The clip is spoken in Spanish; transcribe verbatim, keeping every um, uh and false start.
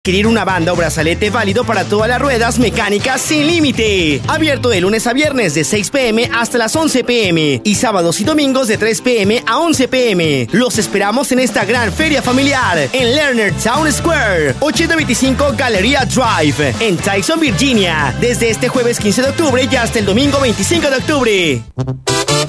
Adquirir una banda o brazalete válido para todas las ruedas mecánicas sin límite. Abierto de lunes a viernes de seis pm hasta las once pm y sábados y domingos de tres pm a once pm. Los esperamos en esta gran feria familiar en Lerner Town Square, ochocientos veinticinco Galleria Drive, en Tyson, Virginia, desde este jueves quince de octubre y hasta el domingo veinticinco de octubre.